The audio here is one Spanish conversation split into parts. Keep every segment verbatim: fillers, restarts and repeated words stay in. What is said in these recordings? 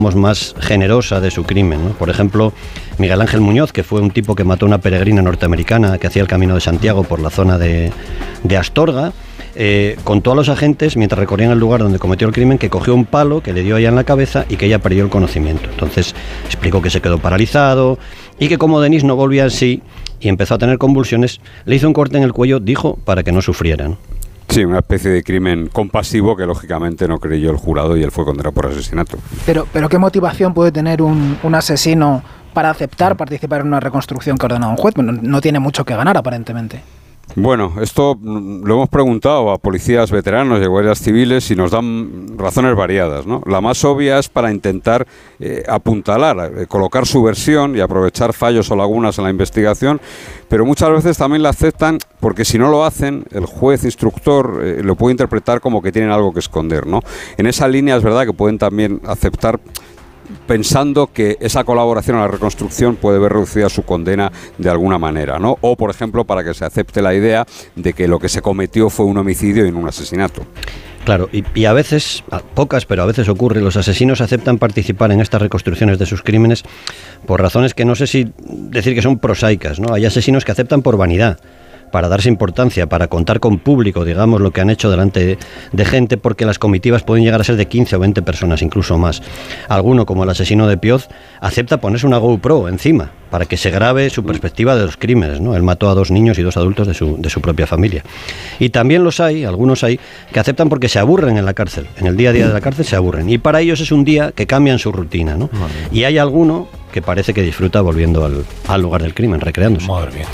más generosa de su crimen, ¿no? Por ejemplo, Miguel Ángel Muñoz, que fue un tipo que mató a una peregrina norteamericana que hacía el Camino de Santiago por la zona de, de Astorga, eh, contó a los agentes, mientras recorrían el lugar donde cometió el crimen, que cogió un palo que le dio a ella en la cabeza y que ella perdió el conocimiento. Entonces explicó que se quedó paralizado y que como Denis no volvía en sí y empezó a tener convulsiones, le hizo un corte en el cuello, dijo, para que no sufrieran. Sí, una especie de crimen compasivo que lógicamente no creyó el jurado y él fue condenado por asesinato. Pero, pero ¿qué motivación puede tener un, un asesino para aceptar participar en una reconstrucción que ha ordenado un juez? Bueno, no tiene mucho que ganar, aparentemente. Bueno, esto lo hemos preguntado a policías veteranos y a guardias civiles y nos dan razones variadas, ¿no? La más obvia es para intentar eh, apuntalar, eh, colocar su versión y aprovechar fallos o lagunas en la investigación, pero muchas veces también la aceptan porque si no lo hacen, el juez instructor eh, lo puede interpretar como que tienen algo que esconder, ¿no? En esa línea es verdad que pueden también aceptar pensando que esa colaboración a la reconstrucción puede ver reducida su condena de alguna manera, ¿no? O, por ejemplo, para que se acepte la idea de que lo que se cometió fue un homicidio y no un asesinato. Claro, y, y a veces, a pocas, pero a veces ocurre, los asesinos aceptan participar en estas reconstrucciones de sus crímenes por razones que no sé si decir que son prosaicas, ¿no? Hay asesinos que aceptan por vanidad, para darse importancia, para contar con público, digamos, lo que han hecho delante de, de gente, porque las comitivas pueden llegar a ser de quince o veinte personas, incluso más. Alguno, como el asesino de Pioz, acepta ponerse una GoPro encima, para que se grabe su perspectiva de los crímenes, ¿no? Él mató a dos niños y dos adultos de su, de su propia familia. Y también los hay, algunos hay, que aceptan porque se aburren en la cárcel, en el día a día de la cárcel se aburren, y para ellos es un día que cambian su rutina, ¿no? Y hay alguno que parece que disfruta volviendo al, al lugar del crimen, recreándose. Madre mía.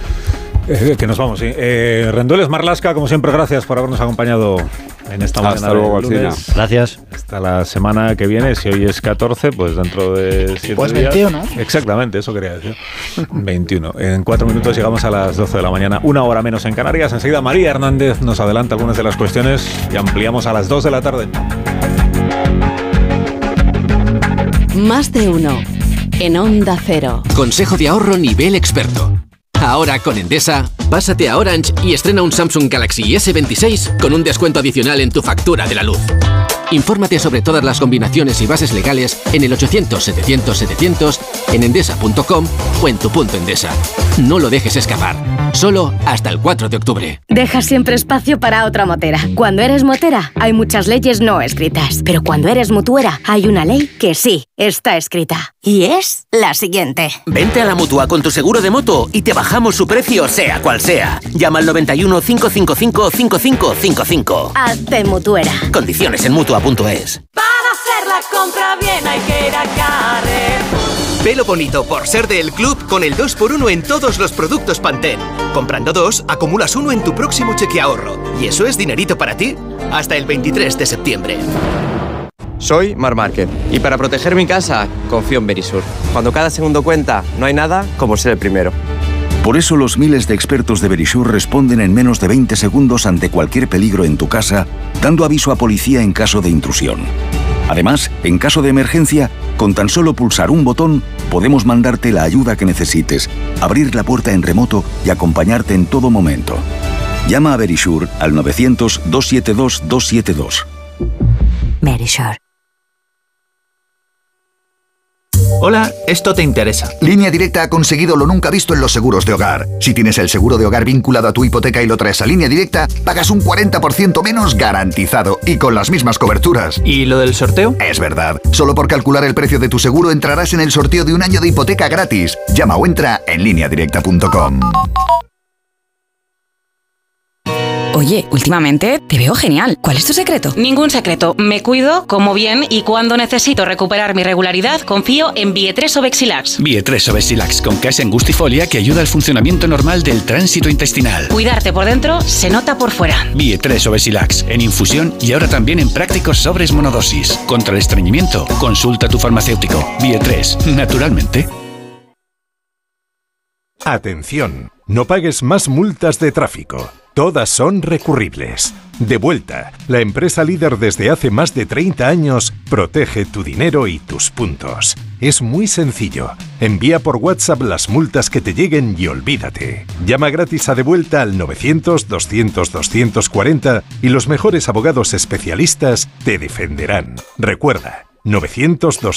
Eh, que nos vamos, sí. Eh, Rendueles Marlaska, como siempre, gracias por habernos acompañado en esta mañana. Hasta luego, Alcina. Gracias. Hasta la semana que viene, si hoy es catorce, pues dentro de siete pues días. veintiuno. Exactamente, eso quería decir. veintiuno. En cuatro minutos llegamos a las doce de la mañana, una hora menos en Canarias. Enseguida María Hernández nos adelanta algunas de las cuestiones y ampliamos a las dos de la tarde. Más de uno en Onda Cero. Consejo de ahorro nivel experto. Ahora con Endesa, pásate a Orange y estrena un Samsung Galaxy ese veintiséis con un descuento adicional en tu factura de la luz. Infórmate sobre todas las combinaciones y bases legales en el ochocientos setecientos setecientos, en endesa punto com o en tu punto Endesa. No lo dejes escapar. Solo hasta el cuatro de octubre. Deja siempre espacio para otra motera. Cuando eres motera, hay muchas leyes no escritas. Pero cuando eres mutuera, hay una ley que sí está escrita. Y es la siguiente. Vente a la Mutua con tu seguro de moto y te bajamos su precio sea cual sea. Llama al noventa y uno, cinco cinco cinco, cinco cinco cinco cinco. Hazte mutuera. Condiciones en mutua punto es. Para hacer la compra bien hay que ir a Carrefour. Velo bonito por ser del club con el dos por uno en todos los productos Pantene. Comprando dos, acumulas uno en tu próximo cheque ahorro. Y eso es dinerito para ti hasta el veintitrés de septiembre. Soy Mar Márquez y para proteger mi casa confío en Verisur. Cuando cada segundo cuenta, no hay nada como ser el primero. Por eso los miles de expertos de Verisur responden en menos de veinte segundos ante cualquier peligro en tu casa, dando aviso a policía en caso de intrusión. Además, en caso de emergencia, con tan solo pulsar un botón, podemos mandarte la ayuda que necesites, abrir la puerta en remoto y acompañarte en todo momento. Llama a Verisur al novecientos, doscientos setenta y dos, doscientos setenta y dos. Verisur. Hola, esto te interesa. Línea Directa ha conseguido lo nunca visto en los seguros de hogar. Si tienes el seguro de hogar vinculado a tu hipoteca y lo traes a Línea Directa, pagas un cuarenta por ciento menos garantizado y con las mismas coberturas. ¿Y lo del sorteo? Es verdad. Solo por calcular el precio de tu seguro entrarás en el sorteo de un año de hipoteca gratis. Llama o entra en línea directa punto com. Oye, últimamente te veo genial. ¿Cuál es tu secreto? Ningún secreto. Me cuido, como bien y cuando necesito recuperar mi regularidad, confío en Bietres Obexilax. Bietres Obexilax con Casein Gustifolia que ayuda al funcionamiento normal del tránsito intestinal. Cuidarte por dentro se nota por fuera. Bietres Obexilax en infusión y ahora también en prácticos sobres monodosis. Contra el estreñimiento, consulta a tu farmacéutico. Bietres, naturalmente. Atención, no pagues más multas de tráfico. Todas son recurribles. Devuelta, la empresa líder desde hace más de treinta años, protege tu dinero y tus puntos. Es muy sencillo. Envía por WhatsApp las multas que te lleguen y olvídate. Llama gratis a Devuelta al novecientos, doscientos, doscientos cuarenta y los mejores abogados especialistas te defenderán. Recuerda, novecientos, doscientos